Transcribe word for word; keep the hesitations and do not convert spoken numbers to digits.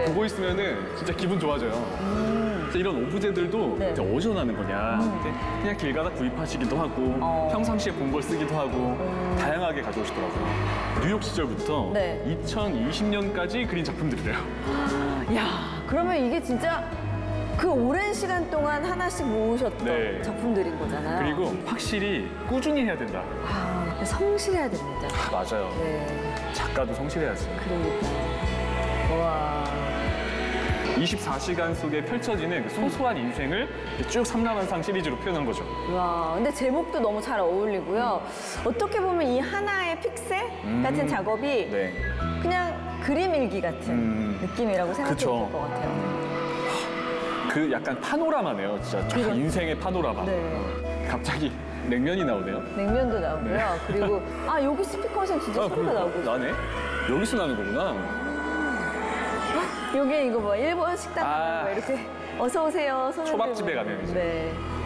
네. 보고 있으면은 진짜 기분 좋아져요. 음. 이런 오브제들도 네. 이제 어디서 나는 거냐. 음. 이제 그냥 길 가다 구입하시기도 하고 어. 평상시에 본 걸 쓰기도 하고 음. 다양하게 가져오시더라고요. 뉴욕 시절부터 네. 이천이십 년까지 그린 작품들이래요. 야, 그러면 이게 진짜 그 오랜 시간 동안 하나씩 모으셨던 네. 작품들인 거잖아요. 그리고 확실히 꾸준히 해야 된다. 아, 성실해야 됩니다. 맞아요. 네, 작가도 성실해야지. 그러니까. 와. 이십사 시간 속에 펼쳐지는 그 소소한 인생을 쭉 삼라만상 시리즈로 표현한 거죠. 와, 근데 제목도 너무 잘 어울리고요. 어떻게 보면 이 하나의 픽셀 같은 작업이 네. 그냥 그림 일기 같은 음. 느낌이라고 생각해도 그쵸. 될 것 같아요. 그 약간 파노라마네요. 진짜 저 그죠. 인생의 파노라마. 네. 어. 갑자기 냉면이 나오네요. 냉면도 나오고요. 네. 그리고 아, 여기 스피커에서 진짜 소리가 그러니까. 나오고 있어요. 나네. 여기서 나는 거구나. 여기 이거 뭐 일본 식당 아. 뭐 이렇게 어서 오세요. 손을 초밥집에 들고. 가면 이제. 네.